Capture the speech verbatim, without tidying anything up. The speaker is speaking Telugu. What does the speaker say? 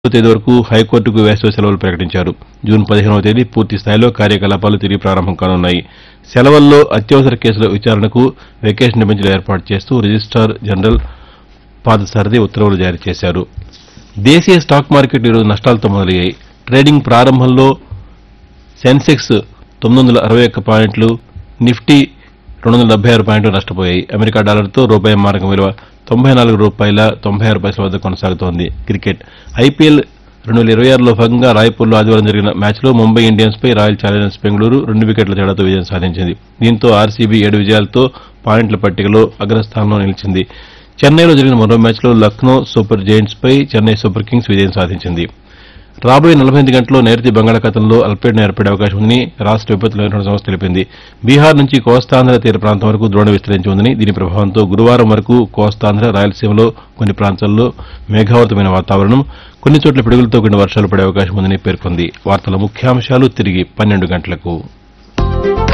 తేదీ వరకు హైకోర్టుకు వేసవి సెలవులు ప్రకటించారు. జూన్ పదిహేనవ తేదీ పూర్తి స్థాయిలో కార్యకలాపాలు తిరిగి ప్రారంభం కానున్నాయి. సెలవుల్లో అత్యవసర కేసుల విచారణకు వెకేషన్ బెంచ్లు ఏర్పాటు చేస్తూ రిజిస్టార్ జనరల్ పాదసారథి ఉత్తర్వులు జారీ చేశారు. దేశీయ స్టాక్ మార్కెట్లు ఈరోజు నష్టాలతో మొదలయ్యాయి. ట్రేడింగ్ ప్రారంభంలో సెన్సెక్స్ తొమ్మిది వందల అరవై ఒక్క పాయింట్లు, నిఫ్టీ రెండు వందల డెబ్బై ఆరు పాయింట్లు నష్టపోయాయి. అమెరికా డాలర్తో రూపాయి మారకం విలువ తొంభై నాలుగు రూపాయల తొంభై ఆరు పైసల వద్ద కొనసాగుతోంది. క్రికెట్ ఐపీఎల్ రెండు వేల ఇరవై ఆరులో భాగంగా రాయ్పూర్లో ఆదివారం జరిగిన మ్యాచ్లో ముంబై ఇండియన్స్పై రాయల్ ఛాలెంజర్స్ బెంగళూరు రెండు వికెట్ల తేడాతో విజయం సాధించింది. దీంతో ఆర్సీబీ ఏడు విజయాలతో పాయింట్ల పట్టికలో అగ్రస్థానంలో నిలిచింది. చెన్నైలో జరిగిన మరో మ్యాచ్లో Lucknow super జెయింట్స్పై Chennai super Kings విజయం సాధించింది. రాబోయే నలభై ఎనిమిది గంటల్లో నైరుతి బంగాళాఖాతంలో అల్పపీడనం ఏర్పడే అవకాశం ఉందని రాష్ట విపత్తు నిర్వహణ సంస్థ తెలిపింది. బీహార్ నుంచి కోస్తాంధ్ర తీర ప్రాంతం వరకు ద్రోణి విస్తరించి ఉందని, దీని ప్రభావంతో గురువారం వరకు కోస్తాంధ్ర, రాయలసీమలో కొన్ని ప్రాంతాల్లో మేఘావృతమైన వాతావరణం, కొన్ని చోట్ల పిడుగులతో కూడిన వర్షాలు పడే అవకాశం ఉందని పేర్కొంది. వార్తల ముఖ్యాంశాలు తిరిగి పన్నెండు గంటలకు.